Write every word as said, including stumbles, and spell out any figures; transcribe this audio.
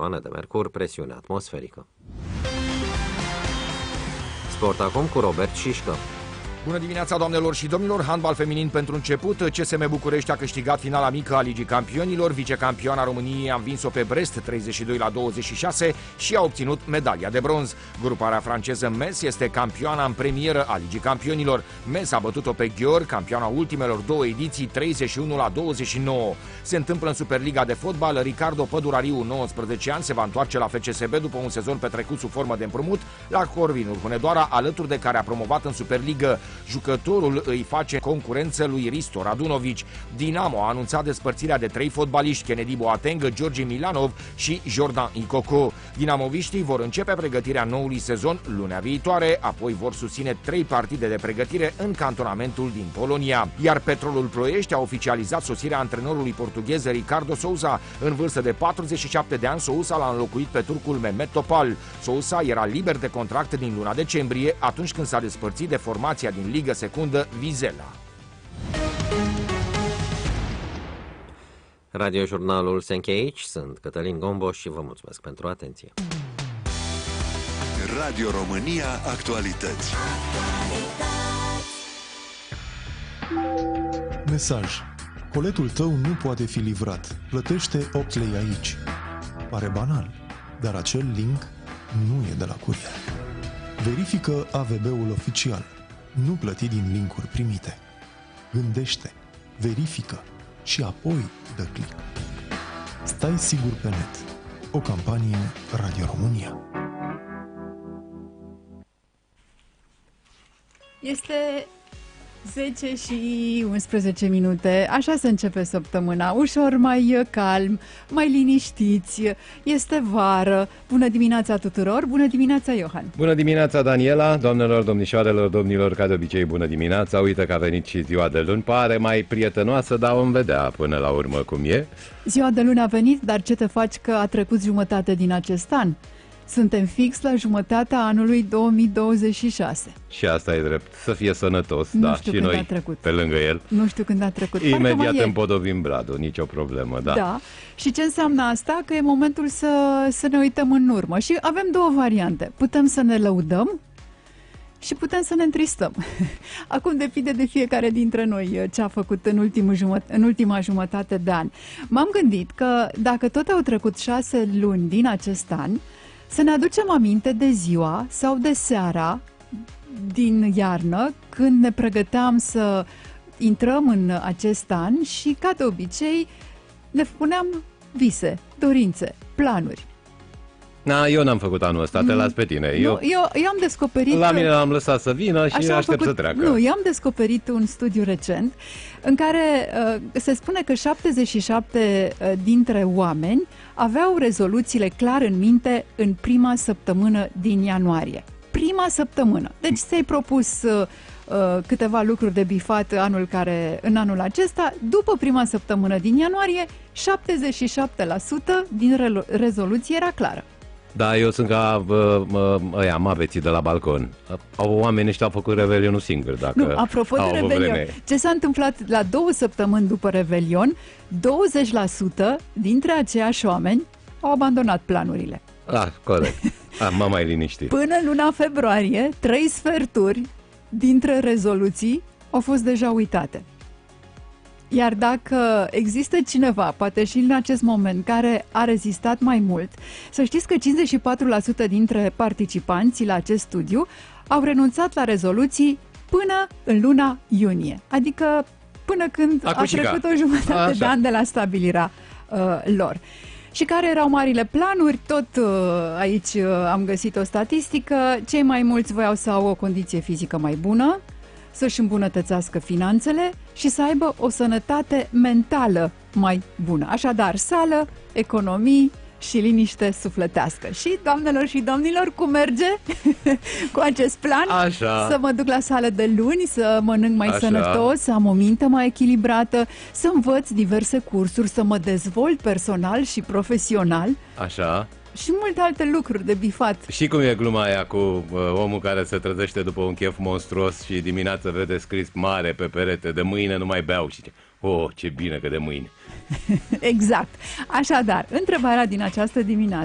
coloană de mercur, presiune atmosferică. Sport acum cu Robert Șișcă. Bună dimineața, doamnelor și domnilor! Handbal feminin pentru început. C S M București a câștigat finala mică a Ligii Campionilor. Vicecampioana României a învins-o pe Brest treizeci și doi la douăzeci și șase și a obținut medalia de bronz. Gruparea franceză M E S este campioana în premieră a Ligii Campionilor. M E S a bătut-o pe Gheor, campioana ultimelor două ediții, treizeci și unu la douăzeci și nouă. Se întâmplă în Superliga de fotbal. Ricardo Pădurariu, nouăsprezece ani, se va întoarce la F C S B după un sezon petrecut sub formă de împrumut la Corvinul Hunedoara, alături de care a promovat în Superligă. Jucătorul îi face concurență lui Risto Radunovici. Dinamo a anunțat despărțirea de trei fotbaliști, Kennedy Boateng, Georgi Milanov și Jordan Ikoko. Dinamoviștii vor începe pregătirea noului sezon lunea viitoare, apoi vor susține trei partide de pregătire în cantonamentul din Polonia. Iar Petrolul Ploiești a oficializat sosirea antrenorului portughez Ricardo Sousa. În vârstă de patruzeci și șapte de ani, Sousa l-a înlocuit pe turcul Mehmet Topal. Sousa era liber de contract din luna decembrie, atunci când s-a despărțit de formația din Liga Secundă Vizela. Radiojurnalul se încheie aici. Sunt Cătălin Gomboș și vă mulțumesc pentru atenție. Radio România Actualități. Mesaj. Coletul tău nu poate fi livrat. Plătește opt lei aici. Pare banal, dar acel link nu e de la curier. Verifică A V B-ul oficial. Nu plăti din linkuri primite. Gândește, verifică și apoi dă click. Stai sigur pe net. O campanie Radio România. Este zece și unsprezece minute, așa se începe săptămâna, ușor mai calm, mai liniștiți, este vară. Bună dimineața tuturor, bună dimineața Iohan. Bună dimineața Daniela, doamnelor, domnișoarelor, domnilor, ca de obicei bună dimineața. Uite că a venit și ziua de luni, pare mai prietenoasă, dar vom vedea până la urmă cum e. Ziua de luni a venit, dar ce te faci că a trecut jumătate din acest an? Suntem fix la jumătatea anului două mii douăzeci și șase. Și asta e drept, să fie sănătos, nu da, știu și când noi a trecut. pe lângă el. Nu știu când a trecut. Imediat împodobim bradul, nicio problemă, da. Da, și ce înseamnă asta? Că e momentul să, să ne uităm în urmă. Și avem două variante. Putem să ne lăudăm și putem să ne întristăm. Acum depinde de fiecare dintre noi ce a făcut în, ultimul jumăt- în ultima jumătate de an. M-am gândit că dacă tot au trecut șase luni din acest an, să ne aducem aminte de ziua sau de seara din iarnă, când ne pregăteam să intrăm în acest an și, ca de obicei, ne puneam vise, dorințe, planuri. Na, eu n-am făcut anul ăsta, te las pe tine. Nu, Eu, eu, eu am descoperit... La mine l-am lăsat să vină și Așa aștept făcut, să treacă. Nu, eu am descoperit un studiu recent în care uh, se spune că șaptezeci și șapte dintre oameni aveau rezoluțiile clar în minte în prima săptămână din ianuarie. Prima săptămână. Deci ți-ai propus uh, uh, câteva lucruri de bifat anul care, în anul acesta. După prima săptămână din ianuarie, șaptezeci și șapte la sută din re- rezoluție era clară. Da, eu sunt ca uh, ăia, maveții de la balcon. Au oamenii ăștia au făcut revelionul singur. Dacă nu, apropo de revelion, ce s-a întâmplat la două săptămâni după revelion, douăzeci la sută dintre aceiași oameni au abandonat planurile. Ah, corect. Ah, m-am mai liniștit. Până luna februarie, trei sferturi dintre rezoluții au fost deja uitate. Iar dacă există cineva, poate și în acest moment, care a rezistat mai mult, să știți că cincizeci și patru la sută dintre participanții la acest studiu au renunțat la rezoluții până în luna iunie. Adică până când Acușica. a trecut o jumătate Așa. de an de la stabilirea uh, lor. Și care erau marile planuri? Tot uh, aici uh, am găsit o statistică. Cei mai mulți voiau să au o condiție fizică mai bună, să-și îmbunătățească finanțele și să aibă o sănătate mentală mai bună. Așadar, sală, economii și liniște sufletească. Și, doamnelor și domnilor, cum merge cu acest plan? Așa. Să mă duc la sală de luni, să mănânc mai Așa. sănătos, să am o minte mai echilibrată, să învăț diverse cursuri, să mă dezvolt personal și profesional. Așa. Și multe alte lucruri de bifat. Și cum e gluma aia cu uh, omul care se trezește după un chef monstruos și dimineața vede scris mare pe perete: de mâine nu mai beau. Și oh, ce bine că de mâine. Exact. Așadar, întrebarea din această dimineață